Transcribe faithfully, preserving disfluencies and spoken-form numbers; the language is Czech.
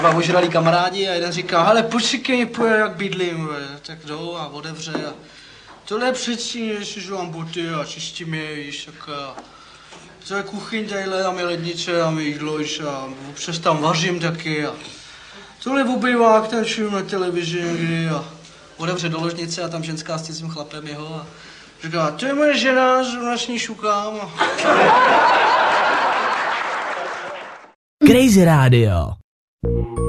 dva ožralí kamarádi a jeden říká, hele, počkej, pojď, jak bydlím, tak jdou a otevře a tohle je předtím, že vám boty a čistím je, víš, tak to je kuchyň, tadyhle, tam je lednice, tam je jídlo, víš, a občas tam vařím taky a tohle je obyvák, ten čím na televizi někdy a otevře do ložnice a tam ženská s tím chlapem jeho a říká, to je moje žena, zrovna s ní šukám. Crazy Radio.